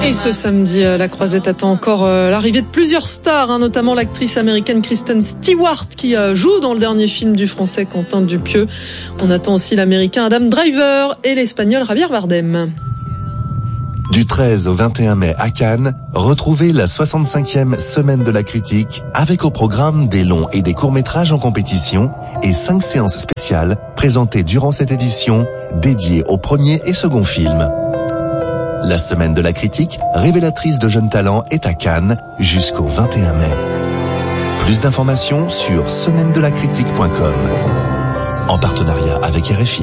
Et ce samedi, la Croisette attend encore l'arrivée de plusieurs stars, notamment l'actrice américaine Kristen Stewart qui joue dans le dernier film du français Quentin Dupieux. On attend aussi l'américain Adam Driver et l'espagnol Javier Bardem. Du 13 au 21 mai à Cannes, retrouvez la 65e semaine de la critique avec au programme des longs et des courts-métrages en compétition et 5 séances spéciales présentées durant cette édition dédiées au premier et second film. La semaine de la critique, révélatrice de jeunes talents, est à Cannes jusqu'au 21 mai. Plus d'informations sur semainedelacritique.com en partenariat avec RFI.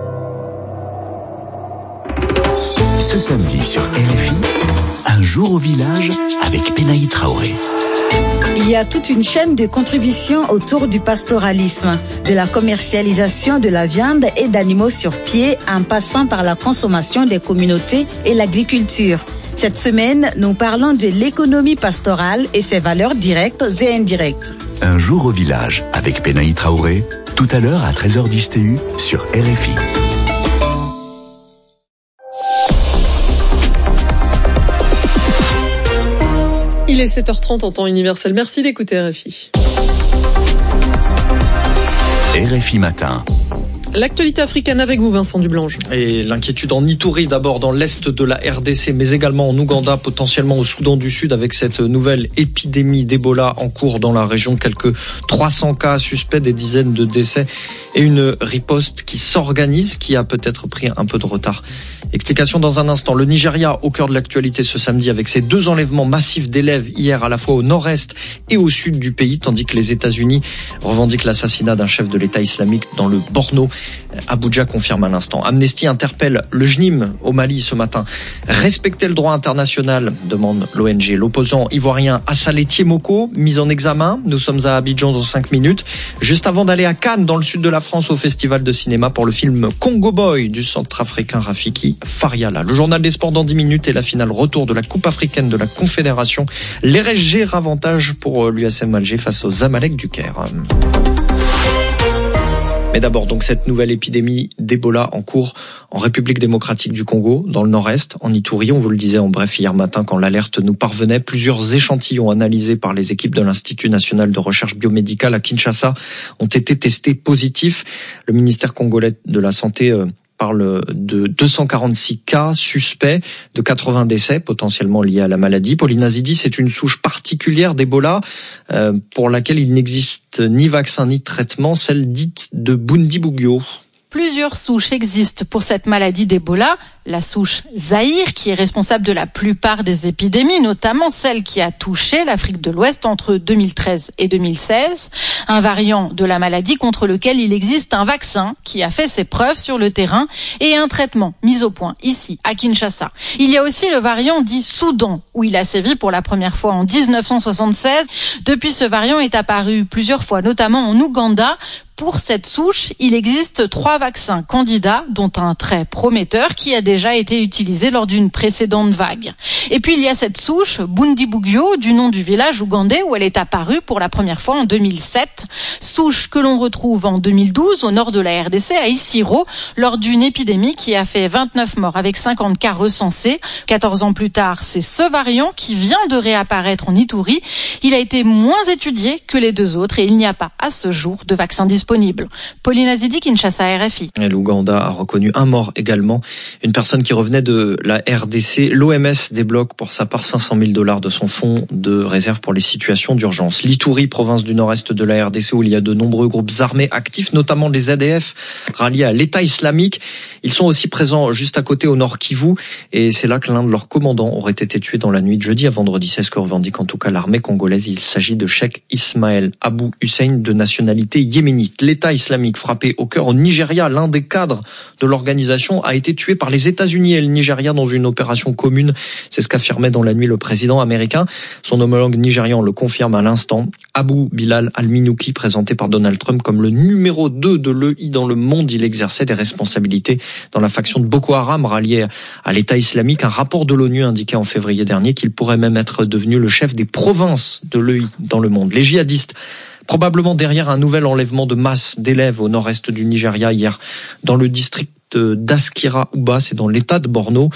Ce samedi sur RFI, un jour au village avec Penaï Traoré. Il y a toute une chaîne de contributions autour du pastoralisme, de la commercialisation de la viande et d'animaux sur pied en passant par la consommation des communautés et l'agriculture. Cette semaine, nous parlons de l'économie pastorale et ses valeurs directes et indirectes. Un jour au village avec Penaï Traoré, tout à l'heure à 13h10 TU sur RFI. Il est 7h30 en temps universel. Merci d'écouter RFI. RFI Matin. L'actualité africaine avec vous, Vincent Dublange. Et l'inquiétude en Ituri, d'abord dans l'est de la RDC, mais également en Ouganda, potentiellement au Soudan du Sud, avec cette nouvelle épidémie d'Ebola en cours dans la région. Quelques 300 cas suspects, des dizaines de décès et une riposte qui s'organise, qui a peut-être pris un peu de retard. Explication dans un instant. Le Nigeria au cœur de l'actualité ce samedi avec ses 2 enlèvements massifs d'élèves hier à la fois au nord-est et au sud du pays, tandis que les États-Unis revendiquent l'assassinat d'un chef de l'État islamique dans le Borno. Abuja confirme à l'instant. Amnesty interpelle le JNIM au Mali ce matin. Respecter le droit international, demande l'ONG. L'opposant ivoirien Assalé Tiemoko, mis en examen. Nous sommes à Abidjan dans 5 minutes. Juste avant d'aller à Cannes, dans le sud de la France, au festival de cinéma pour le film Congo Boy du centrafricain Rafiki Fariala. Le journal des sports dans 10 minutes et la finale retour de la Coupe africaine de la Confédération. L'RSG avantage pour l'USM Alger face aux Zamalek du Caire. Mais d'abord, donc, cette nouvelle épidémie d'Ebola en cours en République démocratique du Congo, dans le nord-est, en Ituri. On vous le disait en bref hier matin quand l'alerte nous parvenait. Plusieurs échantillons analysés par les équipes de l'Institut national de recherche biomédicale à Kinshasa ont été testés positifs. Le ministère congolais de la Santé parle de 246 cas suspects, de 80 décès potentiellement liés à la maladie. Pauline Azidi, c'est une souche particulière d'Ebola pour laquelle il n'existe ni vaccin ni traitement, celle dite de Bundibugyo. Plusieurs souches existent pour cette maladie d'Ebola. La souche Zaïre, qui est responsable de la plupart des épidémies, notamment celle qui a touché l'Afrique de l'Ouest entre 2013 et 2016. Un variant de la maladie contre lequel il existe un vaccin qui a fait ses preuves sur le terrain et un traitement mis au point ici, à Kinshasa. Il y a aussi le variant dit Soudan, où il a sévi pour la première fois en 1976. Depuis, ce variant est apparu plusieurs fois, notamment en Ouganda. Pour cette souche, il existe 3 vaccins candidats, dont un très prometteur qui a déjà été utilisé lors d'une précédente vague. Et puis il y a cette souche, Bundibugyo, du nom du village ougandais où elle est apparue pour la première fois en 2007. Souche que l'on retrouve en 2012 au nord de la RDC, à Isiro, lors d'une épidémie qui a fait 29 morts avec 50 cas recensés. 14 ans plus tard, c'est ce variant qui vient de réapparaître en Ituri. Il a été moins étudié que les 2 autres et il n'y a pas à ce jour de vaccin disponible. Pauline Azidi, Kinshasa, RFI. Et l'Ouganda a reconnu un mort également, une personne qui revenait de la RDC. L'OMS débloque pour sa part $500 000 de son fonds de réserve pour les situations d'urgence. L'Ituri, province du nord-est de la RDC, où il y a de nombreux groupes armés actifs, notamment les ADF ralliés à l'État islamique. Ils sont aussi présents juste à côté au nord Kivu, et c'est là que l'un de leurs commandants aurait été tué dans la nuit de jeudi à vendredi. C'est ce que revendique en tout cas l'armée congolaise. Il s'agit de Cheikh Ismaël Abou Hussein, de nationalité yéménite. L'État islamique frappé au cœur au Nigeria, l'un des cadres de l'organisation a été tué par les États-Unis et le Nigeria dans une opération commune. C'est ce qu'affirmait dans la nuit le président américain. Son homologue nigérian le confirme à l'instant. Abu Bilal al-Minouki, présenté par Donald Trump comme le numéro 2 de l'EI dans le monde, il exerçait des responsabilités dans la faction de Boko Haram ralliée à l'État islamique. Un rapport de l'ONU indiquait en février dernier qu'il pourrait même être devenu le chef des provinces de l'EI dans le monde. Les djihadistes, probablement derrière un nouvel enlèvement de masse d'élèves au nord-est du Nigeria hier, dans le district d'Askira Uba, c'est dans l'état de Borno.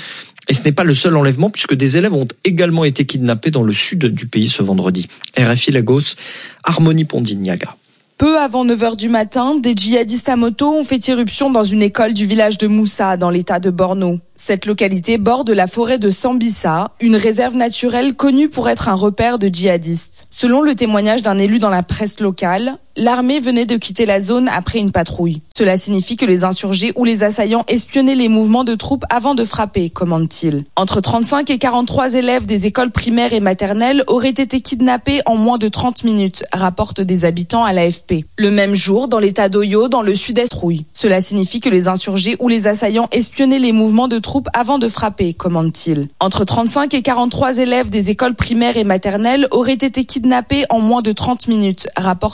Et ce n'est pas le seul enlèvement puisque des élèves ont également été kidnappés dans le sud du pays ce vendredi. RFI Lagos, Harmonie Pondignaga. Peu avant 9h du matin, des djihadistes à moto ont fait irruption dans une école du village de Moussa, dans l'état de Borno. Cette localité borde la forêt de Sambisa, une réserve naturelle connue pour être un repère de djihadistes. Selon le témoignage d'un élu dans la presse locale, l'armée venait de quitter la zone après une patrouille. Cela signifie que les insurgés ou les assaillants espionnaient les mouvements de troupes avant de frapper, commande-t-il. Entre 35 et 43 élèves des écoles primaires et maternelles auraient été kidnappés en moins de 30 minutes, rapportent des habitants à l'AFP. Le même jour, dans l'état d'Oyo, dans le sud-est, rouille. Cela signifie que les insurgés ou les assaillants espionnaient les mouvements de troupes avant de frapper, commande-t-il. Entre 35 et 43 élèves des écoles primaires et maternelles auraient été kidnappés en moins de 30 minutes, rapporte